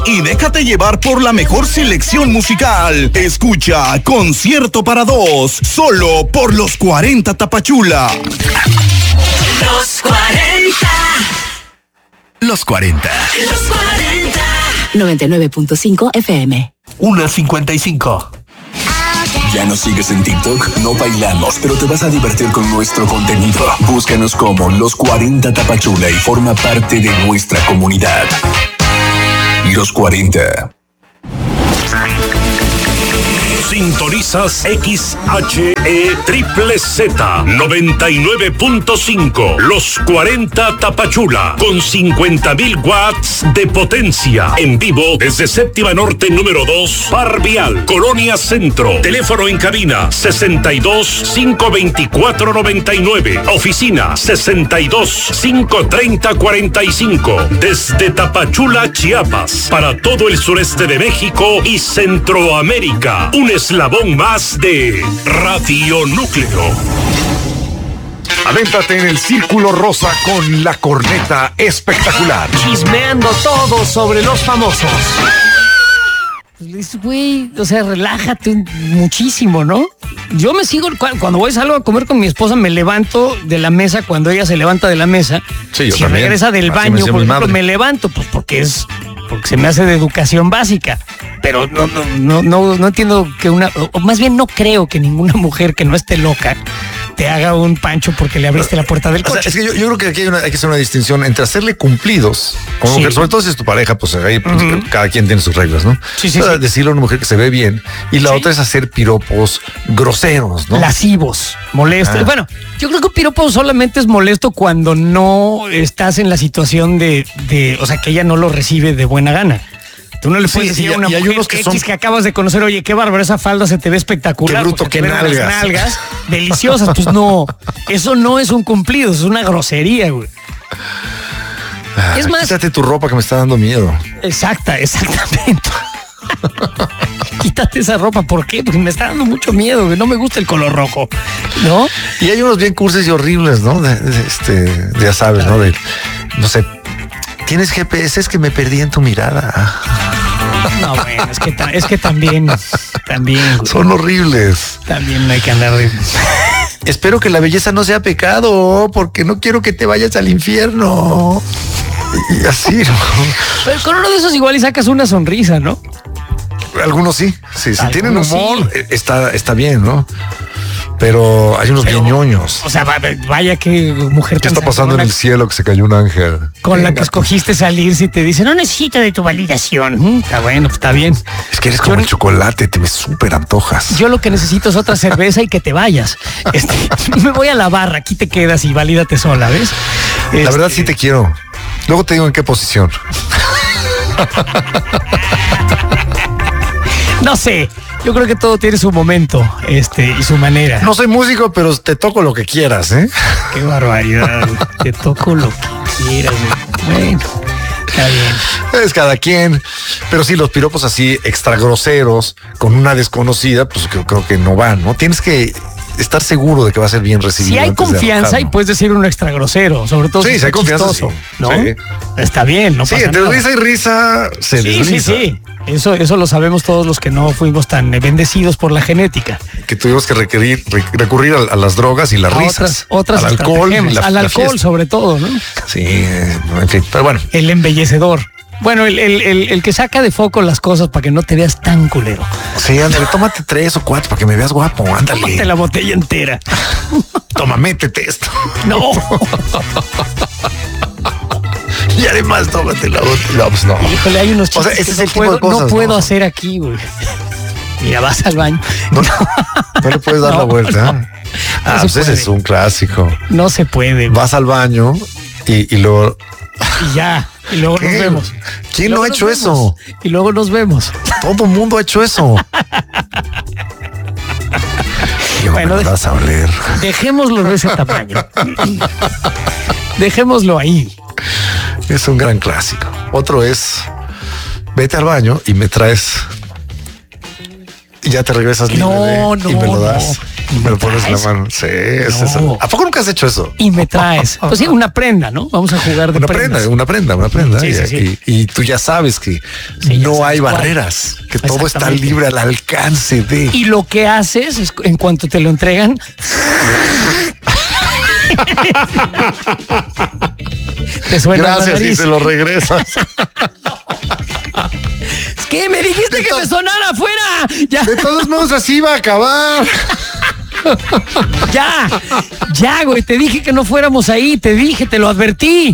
y déjate llevar por la mejor selección musical. Escucha Concierto para Dos, solo por los 40 Tapachula. Los 40. Los 40. Los 40. 99.5 FM. 1:55. ¿Ya nos sigues en TikTok? No bailamos, pero te vas a divertir con nuestro contenido. Búscanos como Los 40 Tapachula y forma parte de nuestra comunidad. Los 40. Sintonizas XHEZZ 99.5. Los 40 Tapachula con 50,000 watts de potencia. En vivo desde Séptima Norte número 2, Par Vial, Colonia Centro. Teléfono en cabina 62-524-99. Oficina 62-530-45. Desde Tapachula, Chiapas, para todo el sureste de México y Centroamérica. Un eslabón más de Radio Núcleo. Adéntrate en el Círculo Rosa con la corneta espectacular. Chismeando todo sobre los famosos. Güey, o sea, relájate muchísimo, ¿no? Yo me sigo, cuando salgo a comer con mi esposa, me levanto de la mesa cuando ella se levanta de la mesa. Sí, yo si también. Regresa del Así baño, por ejemplo, madre. me levanto, pues porque se me hace de educación básica. Pero no entiendo que o más bien no creo que ninguna mujer que no esté loca te haga un pancho porque le abriste la puerta del coche. O sea, es que yo creo que aquí hay que hacer una distinción entre hacerle cumplidos como mujer, sobre todo si es tu pareja, pues ahí cada quien tiene sus reglas, ¿no? Sí. Decirle a una mujer que se ve bien y la otra es hacer piropos groseros, ¿no? Lascivos, molestos. Bueno, yo creo que un piropo solamente es molesto cuando no estás en la situación de, o sea, que ella no lo recibe de buena gana. Tú no le puedes decir a una mujer unos que acabas de conocer, oye, qué bárbaro, esa falda se te ve espectacular. Qué bruto, qué nalgas. Las nalgas deliciosas. Pues no, eso no es un cumplido, es una grosería, güey. Es más, quítate tu ropa que me está dando miedo. Exactamente. Quítate esa ropa, ¿por qué? Porque me está dando mucho miedo, güey. No me gusta el color rojo, ¿no? Y hay unos bien cursis y horribles, ¿no? Ya sabes, ¿no? No sé, ¿tienes GPS? Es que me perdí en tu mirada. No, bueno, es que también. Güey. Son horribles. También hay que andar de... Espero que la belleza no sea pecado, porque no quiero que te vayas al infierno. Y así, ¿no? Pero con uno de esos igual y sacas una sonrisa, ¿no? Algunos sí. Si tienen humor, sí. Está bien, ¿no? Pero hay unos bien ñoños. O sea, vaya que mujer. ¿Qué está pasando en el cielo que se cayó un ángel? Con la que escogiste salir, si te dice, no necesito de tu validación. Está bueno, está bien. Es que eres como el chocolate, te me súper antojas. Yo lo que necesito es otra cerveza y que te vayas. Me voy a la barra, aquí te quedas y valídate sola, ¿ves? La verdad sí te quiero. Luego te digo en qué posición. No sé, yo creo que todo tiene su momento, y su manera. No soy músico, pero te toco lo que quieras, ¿eh? Qué barbaridad, te toco lo que quieras. Bueno, está bien. Es cada quien, pero sí, los piropos así extra groseros con una desconocida, pues creo que no van, ¿no? Tienes que estar seguro de que va a ser bien recibido. Si hay confianza y puedes decir un extra grosero, sobre todo si hay confianza, chistoso, sí. ¿no? Sí. Está bien, no pasa nada. Entre risa y risa se desliza. Sí. Eso lo sabemos todos los que no fuimos tan bendecidos por la genética. Que tuvimos que recurrir a las drogas y las risas. Otras al alcohol. Al alcohol sobre todo, ¿no? Sí, en fin, pero bueno. El embellecedor. Bueno, el que saca de foco las cosas para que no te veas tan culero. Sí, ándale, tómate 3 o 4 para que me veas guapo, ándale. Tómate la botella entera. Toma, métete esto. No. Y además, tómate la botella. Pues no. Híjole, hay unos chistes ese es el tipo de cosas, no puedo hacer aquí, güey. Mira, vas al baño. No le puedes dar la vuelta. Pues ese es un clásico. No se puede. Vas al baño y luego... Y ya. Y luego nos vemos. ¿Quién no ha hecho eso? Y luego nos vemos. Todo el mundo ha hecho eso. Bueno, me vas a oler. Dejémoslo de ese tamaño. Dejémoslo ahí. Es un gran clásico. Otro es, vete al baño y me traes... Y ya te regresas libre y me lo das. Me pones la mano. Sí, es eso. ¿A poco nunca has hecho eso? Y me traes. Pues sí, una prenda, ¿no? Vamos a jugar de prendas. Una prenda. Sí, sí. Y tú ya sabes que no hay barreras, que todo está libre al alcance de. Y lo que haces es, en cuanto te lo entregan, te suena. Gracias, y se lo regresas. Es que me dijiste que me sonara afuera. Ya. De todos modos, así va a acabar. Ya, güey, te dije que no fuéramos ahí, te lo advertí.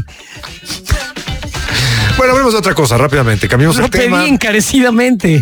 Bueno, hablemos de otra cosa rápidamente. Cambiamos el tema. Pedí encarecidamente.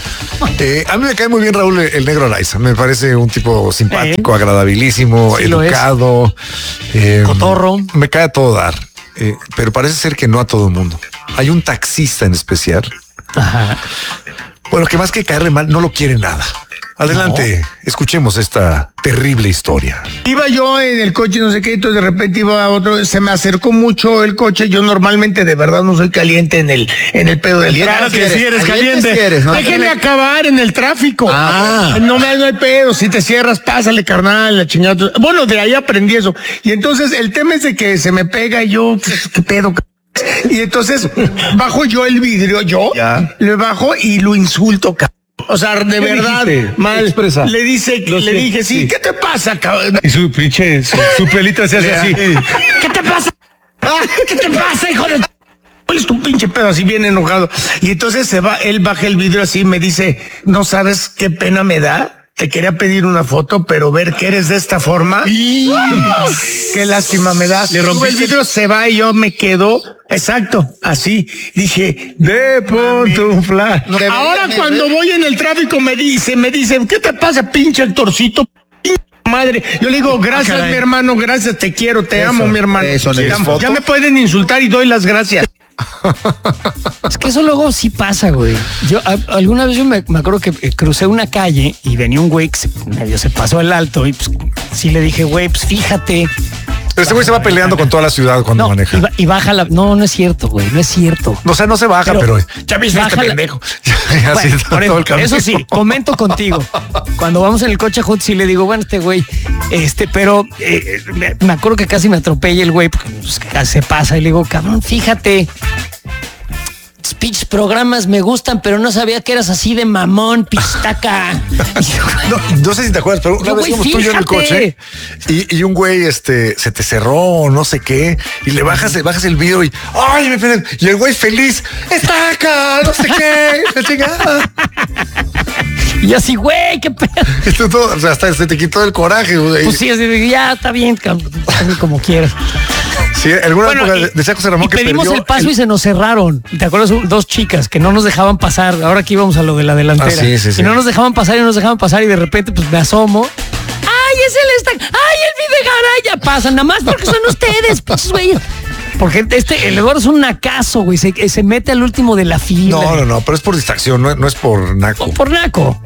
A mí me cae muy bien Raúl el Negro Araiza. Me parece un tipo simpático, agradabilísimo, sí, educado. Cotorro. Me cae a todo dar. Pero parece ser que no a todo el mundo. Hay un taxista en especial. Ajá. Bueno, que más que caerle mal, no lo quiere nada. Adelante, escuchemos esta terrible historia. Iba yo en el coche, no sé qué, entonces de repente iba otro, se me acercó mucho el coche. Yo normalmente de verdad no soy caliente en el pedo del día. Claro que sí eres caliente. Déjeme acabar en el tráfico. No hay pedo, si te cierras, pásale, carnal, la chingada. Bueno, de ahí aprendí eso. Y entonces el tema es de que se me pega y yo, ¿qué pedo? Y entonces bajo yo el vidrio, le bajo y lo insulto, cabrón. O sea, de verdad, dijiste? Mal. Expresa. Le dije, sí, ¿qué te pasa, cabrón? Y su pinche, su pelita se hace así. ¿Qué te pasa? ¿Qué te pasa, hijo de... Es tu pinche pedo, así bien enojado. Y entonces él baja el vidrio así y me dice, ¿no sabes qué pena me da? Te quería pedir una foto, pero ver que eres de esta forma. Qué lástima me das. Le rompí el vidrio, se va y yo me quedo. Exacto, así. Dije, de punto un flash. Ahora cuando voy en el tráfico me dice, ¿qué te pasa, pinche Héctorcito? Madre, yo le digo, gracias, mi hermano, gracias, te quiero, te amo, mi hermano. Ya me pueden insultar y doy las gracias. Es que eso luego sí pasa, güey. Yo alguna vez me acuerdo que crucé una calle y venía un güey que medio se pasó el alto y pues sí le dije, güey, pues fíjate. Pero ese güey se va peleando con toda la ciudad cuando maneja. Y baja la... No es cierto, güey, no es cierto. O sea, no se baja, pero ya viste este pendejo. Eso sí, comento contigo. Cuando vamos en el coche juntos y le digo, bueno, este güey, pero me acuerdo que casi me atropella el güey porque pues, se pasa y le digo, cabrón, fíjate. Speech programas me gustan, pero no sabía que eras así de mamón, pistaca. No sé si te acuerdas, pero una vez fuimos tú y yo en el coche y un güey se te cerró, no sé qué, y le bajas el vidrio y ¡ay, me piden! Y el güey feliz, estaca, no sé qué, la chingada. Y así, güey, qué pedo. O sea, hasta se te quitó el coraje, güey. Pues sí, así, ya está bien, como quieras. Sí, alguna época decía José Ramón que pedimos el paso y se nos cerraron. ¿Te acuerdas? Dos chicas que no nos dejaban pasar. Ahora que íbamos a lo de la delantera. Sí. Y no nos dejaban pasar y de repente pues me asomo. ¡Ay, es el estac! ¡Ay, el Videgaray! Ya pasan, nada más porque son ustedes, pues, güey. Porque el Eduardo es un nacazo, güey. Se mete al último de la fila. No, pero es por distracción, no es por naco. Por naco.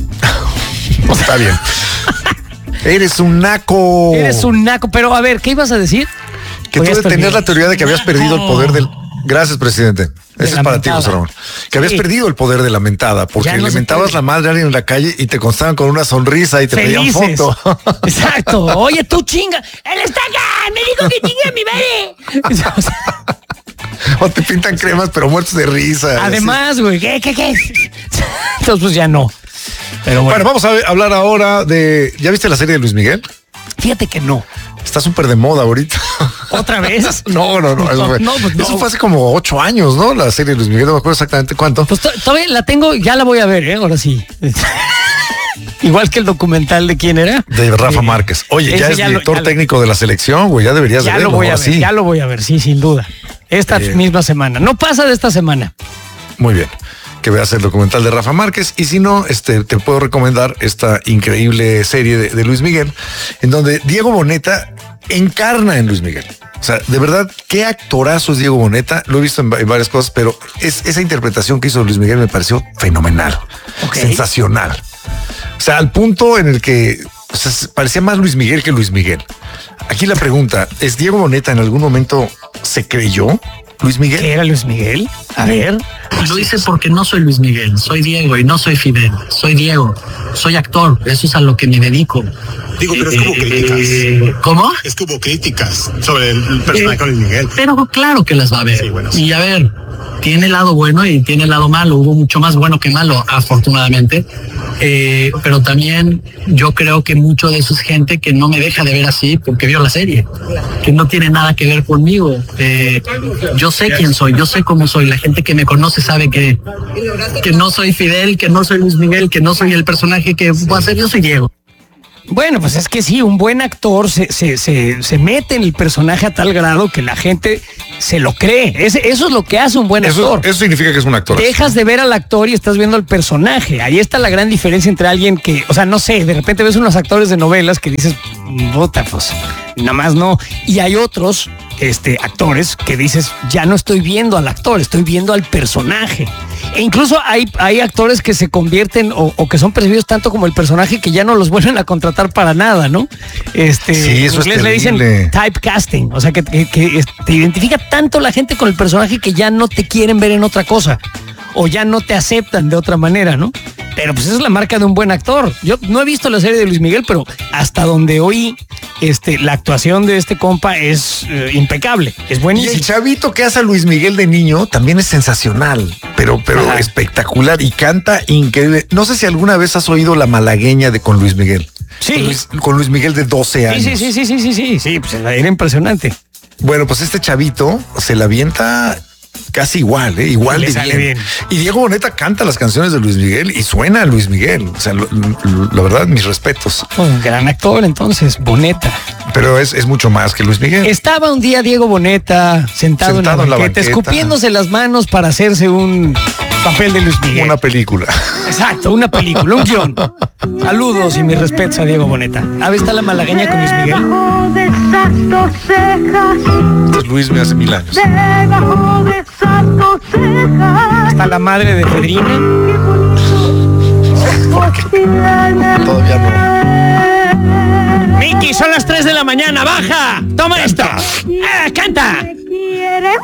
Está bien. Eres un naco. Pero a ver, ¿qué ibas a decir? Que tú tenías la teoría de que habías perdido el poder del... Gracias, presidente. Ese es para ti, José Ramón. Que habías perdido el poder de la mentada, porque le mentabas la madre a alguien en la calle y te constaban con una sonrisa y te pedían foto. Exacto. Oye, tú chinga. ¡El estaca! ¡Me dijo que chingue a mi madre! O te pintan cremas, pero muertos de risa. Además, güey, ¿qué? Entonces, pues ya no. Pero bueno, vamos a hablar ahora de... ¿Ya viste la serie de Luis Miguel? Fíjate que no. Está súper de moda ahorita. ¿Otra vez? No. Eso fue hace como 8 años, ¿no? La serie de Luis Miguel, no me acuerdo exactamente cuánto. Pues todavía la tengo, ya la voy a ver, ahora sí. Igual que el documental de quién era. De Rafa Márquez. Oye, ya es director técnico de la selección, güey, ya deberías de verlo. Ya lo voy a ver, sí, sin duda. Esta misma semana. No pasa de esta semana. Muy bien. Que veas el documental de Rafa Márquez y si no, te puedo recomendar esta increíble serie de Luis Miguel en donde Diego Boneta encarna en Luis Miguel. O sea, de verdad, qué actorazo es Diego Boneta. Lo he visto en varias cosas, pero esa interpretación que hizo Luis Miguel me pareció fenomenal, sensacional. O sea, al punto en el que parecía más Luis Miguel que Luis Miguel. Aquí la pregunta es, ¿Diego Boneta en algún momento se creyó Luis Miguel? ¿Qué era Luis Miguel? A ver. Lo hice porque no soy Luis Miguel, soy Diego y no soy Fidel, soy Diego, soy actor, eso es a lo que me dedico. Digo, pero es como críticas. ¿Cómo? Es como críticas sobre el personaje de Luis Miguel. Pero claro que las va a ver. Sí, bueno, y a ver, tiene el lado bueno y tiene el lado malo. Hubo mucho más bueno que malo, afortunadamente. Pero también yo creo que mucho de eso es gente que no me deja de ver así porque vio la serie, que no tiene nada que ver conmigo. Yo sé quién soy, yo sé cómo soy. La gente que me conoce sabe que no soy Fidel, que no soy Luis Miguel, que no soy el personaje que voy a ser. Yo soy Diego. Bueno, pues es que sí, un buen actor se mete en el personaje a tal grado que la gente se lo cree. Eso es lo que hace un buen actor. Eso significa que es un actor. Dejas de ver al actor y estás viendo al personaje. Ahí está la gran diferencia entre alguien que, o sea, no sé, de repente ves unos actores de novelas que dices, puta, pues, nada más no. Y hay otros actores que dices, ya no estoy viendo al actor, estoy viendo al personaje. E incluso hay actores que se convierten o que son percibidos tanto como el personaje que ya no los vuelven a contratar para nada, ¿no? Sí, eso en inglés le dicen typecasting, o sea que te identifica tanto la gente con el personaje que ya no te quieren ver en otra cosa o ya no te aceptan de otra manera, ¿no? Pero pues esa es la marca de un buen actor. Yo no he visto la serie de Luis Miguel, pero hasta donde oí, la actuación de este compa es impecable, es buenísimo. Y el chavito que hace a Luis Miguel de niño también es sensacional, pero espectacular y canta increíble. No sé si alguna vez has oído La Malagueña con Luis Miguel. Sí. Con Luis Miguel de 12 años. Sí, pues era impresionante. Bueno, pues este chavito se la avienta casi igual, igual de bien. Y Diego Boneta canta las canciones de Luis Miguel y suena a Luis Miguel. O sea, la verdad, mis respetos. Un gran actor, entonces, Boneta. Pero es mucho más que Luis Miguel. Estaba un día Diego Boneta sentado en la banqueta, escupiéndose las manos para hacerse un papel de Luis Miguel. Una película. Exacto, una película, un guión. Saludos y mis respetos a Diego Boneta. ¿Ahí está La Malagueña con Luis Miguel? Entonces Luis me hace 1000 años. Está la madre de Pedrina. Todavía no. Miki, son las 3 de la mañana, baja. Toma esto. Canta.